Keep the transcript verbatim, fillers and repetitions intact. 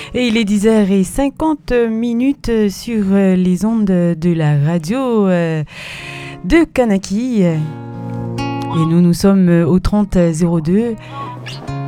Et il est dix heures cinquante minutes sur les ondes de la radio de Kanaki. Et nous, nous sommes au trente zéro deux.